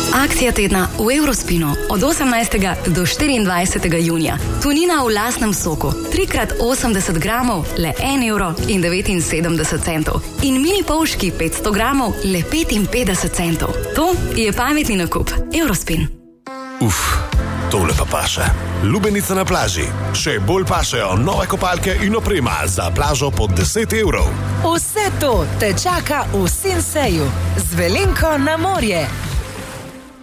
Akcija tedna v Eurospinu od 18. do 24. junija. Tunina v lastnem soku, 3x80 gramov, le 1,79 €. In mini polški 500 gramov, le 55 centov. To je pametni nakup. Eurospin. Tole pa paše. Lubenica na plaži. Še bolj pašejo nove kopalke in oprema za plažo pod 10 €. Vse to te čaka v Sinseju. Z Velenko na morje.